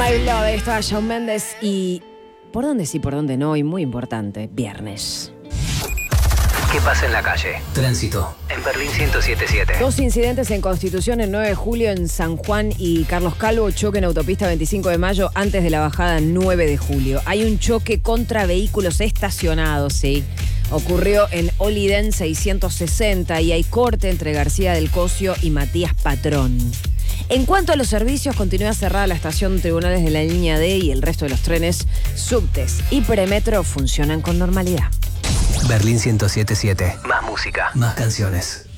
My Love, esto es Shawn Mendes y por dónde sí, por dónde no, y muy importante, viernes. ¿Qué pasa en la calle? Tránsito en Berlín 107.7. Dos incidentes en Constitución el 9 de julio en San Juan y Carlos Calvo, choque en autopista 25 de mayo antes de la bajada 9 de julio. Hay un choque contra vehículos estacionados, sí. Ocurrió en Oliden 660 y hay corte entre García del Cosio y Matías Patrón. En cuanto a los servicios, continúa cerrada la estación Tribunales de la línea D y el resto de los trenes, subtes y premetro funcionan con normalidad. Berlín 107.7. Más música, más canciones.